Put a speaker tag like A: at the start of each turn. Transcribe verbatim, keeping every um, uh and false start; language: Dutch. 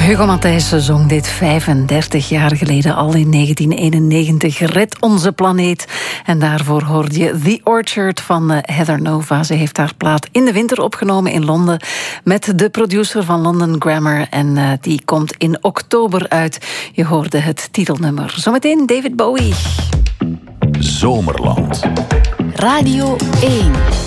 A: Hugo Matthijssen zong dit vijfendertig jaar geleden al in negentien eenennegentig. Red onze planeet. En daarvoor hoorde je The Orchard van Heather Nova. Ze heeft haar plaat in de winter opgenomen in Londen met de producer van London Grammar. En uh, die komt in oktober uit. Je hoorde het titelnummer. Zometeen David Bowie.
B: Zomerland.
C: Radio één.